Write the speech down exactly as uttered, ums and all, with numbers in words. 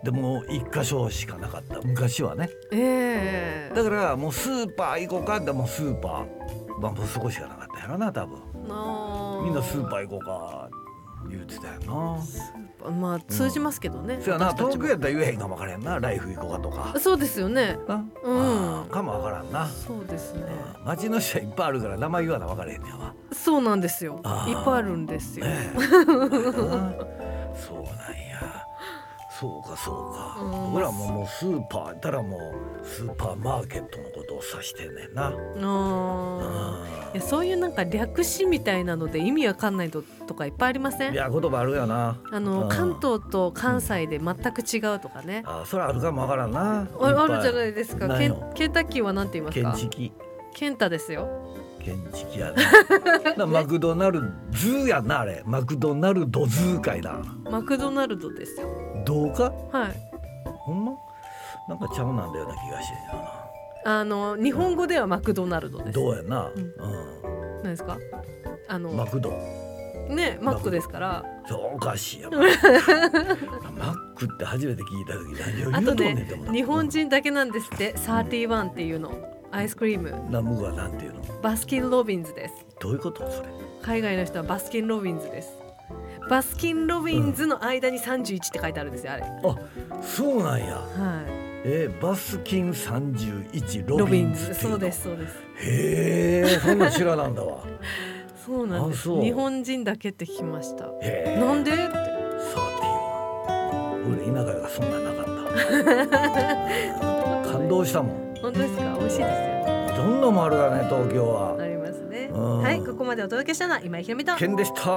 でも一箇所しかなかった昔はね、 えー、 だからもうスーパー行こうかってもうスーパー、まあ、もうそこしかなかったやろな多分。 あみんなスーパー行こうか言ってたよな。 まあ通じますけどね、 そやな、 私たちも東京やったら言えへんかもわからへんな、ライフ行こうかとかそうですよね。 な、 うんあかもわからんな。 そうですね、 うん町の人はいっぱいあるから名前言わな分からへんねんわ。 そうなんですよ、 あーいっぱいあるんですよ、 ねえそうなんや。そうかそうか、 うん僕らももうスーパーやったらもうスーパーマーケットのことを指してんねんな。 あーいやそういうなんか略詞みたいなので意味わかんないととかいっぱいありません？ いや言葉あるよな。 あの、 うん関東と関西で全く違うとかね、 あそれあるかもわからんな。 ああるじゃないいですか。ケン何よケンタッキーはなんて言いますか？ ケンチキケンタですよ。 ケンチキやななマクドナルドやんな、あれマクドナルドズーかいな。 マクドナルドですよ。 どうかはいほんまなんかちゃうなんだような気がしてるな。 あの日本語ではマクドナルドです。 どうやな、 うんう何ですか？あのん、マクドねマックですから。 そうおかしいやマックって初めて聞いた時何をあと言うとんねんねって思った。 日本人だけなんですってサーティーワンっていうのアイスクリームナムはなんていうのバスキンロビンズです。 どういうことそれ。 海外の人はバスキンロビンズです。バスキンロビンズの間にさんじゅういちって書いてあるんですよあれ。 あそうなんや。 はえー、バスキンさんじゅういちい。 ロビンズっていうの。 そうですそうです。 へえそんなん知らなんだわそうなんです。 あそう日本人だけって聞きました。 へえなんでって。 サーティワン俺田舎がそんなんなかった感動したもん。 本当ですか？美味しいですよ。 どんなもあるからね東京は。 ありますね。 うんはい、ここまでお届けしたのは今井ひろみと。 県でした。